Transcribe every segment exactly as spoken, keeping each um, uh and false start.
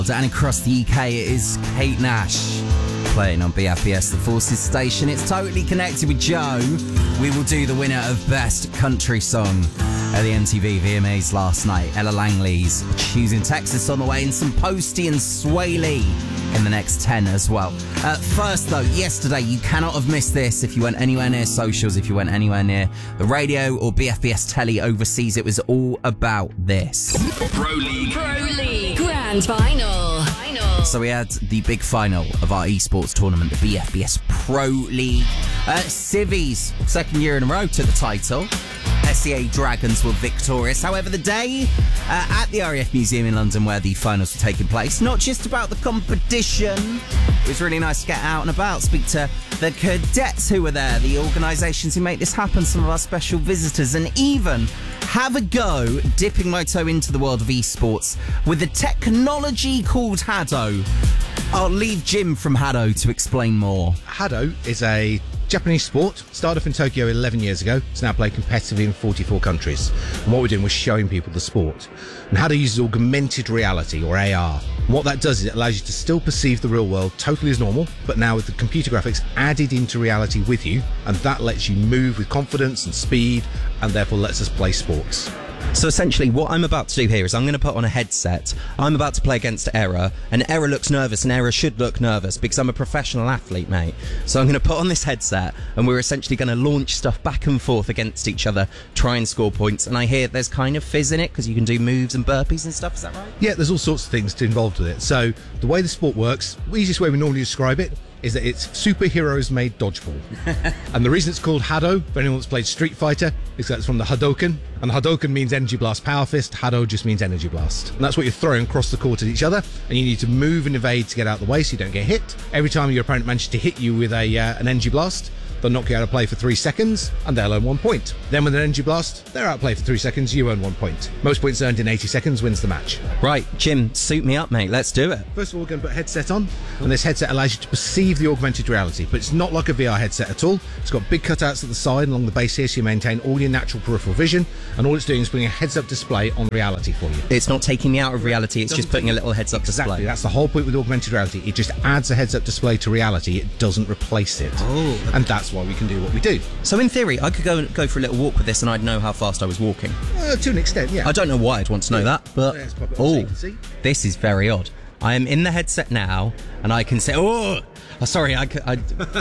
And across the U K, it is Kate Nash playing on B F B S, the Forces station. It's totally connected with Joe. We will do the winner of Best Country Song at the M T V V M As last night. Ella Langley's Choosing Texas on the way, and some Posty and Sway Lee in the next ten as well. Uh, first, though, yesterday, you cannot have missed this if you went anywhere near socials, if you went anywhere near the radio or B F B S telly overseas. It was all about this. Pro League. Pro League. Grand Final. Final. So we had the big final of our esports tournament, the B F B S Pro League. Uh, Civvies, second year in a row, took the title. S E A Dragons were victorious. However, the day uh, at the R A F Museum in London where the finals were taking place, not just about the competition. It was really nice to get out and about, speak to the cadets who were there, the organisations who make this happen, some of our special visitors, and even have a go dipping my toe into the world of esports with the technology called Hado. I'll leave Jim from Hado to explain more. Hado is a Japanese sport, started off in Tokyo eleven years ago. It's now played competitively in forty-four countries. And what we're doing was showing people the sport. And Hado uses augmented reality, or A R. And what that does is it allows you to still perceive the real world totally as normal, but now with the computer graphics added into reality with you, and that lets you move with confidence and speed, and therefore lets us play sports. So essentially what I'm about to do here is I'm going to put on a headset. I'm about to play against Error, and Error looks nervous, and Error should look nervous because I'm a professional athlete, mate. So I'm going to put on this headset, and we're essentially going to launch stuff back and forth against each other, try and score points. And I hear there's kind of fizz in it because you can do moves and burpees and stuff. Is that right? Yeah, there's all sorts of things involved with it. So the way the sport works, the easiest way we normally describe it is that it's superheroes made dodgeball. And the reason it's called Hado, for anyone that's played Street Fighter, is that it's from the Hadoken. And the Hadoken means Energy Blast Power Fist, Hado just means Energy Blast. And that's what you're throwing across the court at each other, and you need to move and evade to get out of the way so you don't get hit. Every time your opponent manages to hit you with a uh, an Energy Blast, they'll knock you out of play for three seconds, and they'll earn one point. Then with an Energy Blast, they're out of play for three seconds, you earn one point. Most points earned in eighty seconds wins the match. Right, Jim, suit me up, mate. Let's do it. First of all, we're going to put a headset on, and this headset allows you to perceive the augmented reality, but it's not like a V R headset at all. It's got big cutouts at the side and along the base here, so you maintain all your natural peripheral vision, and all it's doing is putting a heads-up display on reality for you. It's not taking me out of reality, it's just putting a little heads-up Exactly, display. that's the whole point with augmented reality. It just adds a heads-up display to reality, it doesn't replace it. Oh. And that's why we can do what we do. So in theory, I could go go for a little walk with this and I'd know how fast I was walking. Uh, to an extent, yeah. I don't know why I'd want to know that, but Let's pop it on so oh, you can see. this is very odd. I am in the headset now, and I can say, oh, oh sorry, I, I,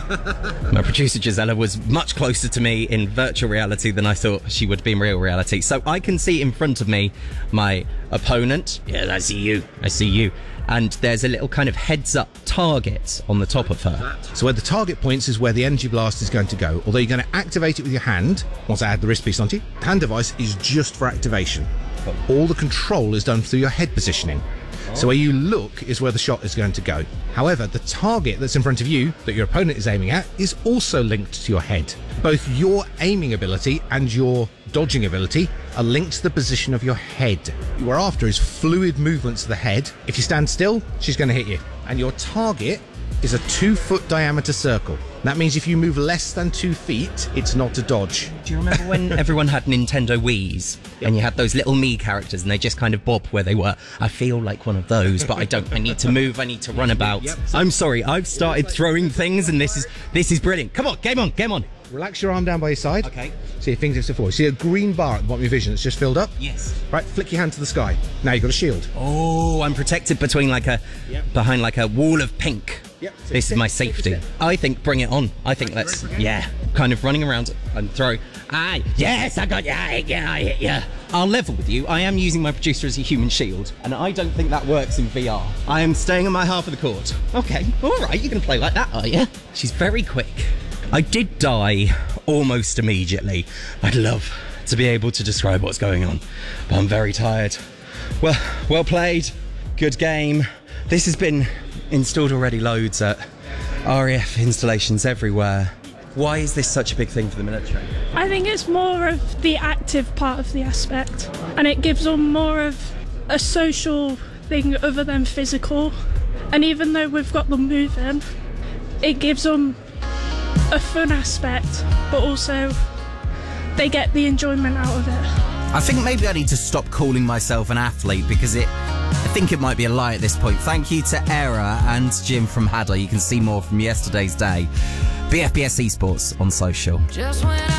my producer Gisela was much closer to me in virtual reality than I thought she would be in real reality. So I can see in front of me my opponent. Yes, I see you. I see you. And there's a little kind of heads-up target on the top of her. So where the target points is where the Energy Blast is going to go. Although you're going to activate it with your hand, once I add the wrist piece onto you. The hand device is just for activation. But all the control is done through your head positioning. So where you look is where the shot is going to go. However, the target that's in front of you, that your opponent is aiming at, is also linked to your head. Both your aiming ability and your dodging ability are linked to the position of your head. What we're after is fluid movements of the head. If you stand still, she's going to hit you. And your target is a two foot diameter circle. That means if you move less than two feet, it's not a dodge. Do you remember when everyone had Nintendo Wiis and you had those little Mii characters and they just kind of bob where they were? I feel like one of those, but I don't. I need to move. I need to run about. Yep. I'm sorry. I've started throwing things and this is this is brilliant. Come on, game on, game on. Relax your arm down by your side. Okay. See your fingertips to forward. See a green bar at the bottom of your vision that's just filled up? Yes. Right, flick your hand to the sky. Now you've got a shield. Oh, I'm protected between like a Yep. behind like a wall of pink. Yep. This is my safety. I think bring it on. I think let's yeah, kind of running around and throw. Ah, yes, I got you. Yeah, I hit you. I'll level with you. I am using my producer as a human shield, and I don't think that works in V R. I am staying on my half of the court. Okay, all right, you're gonna play like that, are you? She's very quick. I did die almost immediately. I'd love to be able to describe what's going on, but I'm very tired. Well, well played. Good game. This has been installed already loads at R A F installations everywhere. Why is this such a big thing for the military? I think it's more of the active part of the aspect, and it gives them more of a social thing other than physical. And even though we've got them moving, it gives them a fun aspect, but also they get the enjoyment out of it. I think maybe I need to stop calling myself an athlete because it think it might be a lie at this point. Thank you to Era and Jim from Hadley. You can see more from yesterday's day. B F B S Esports on social. Just when I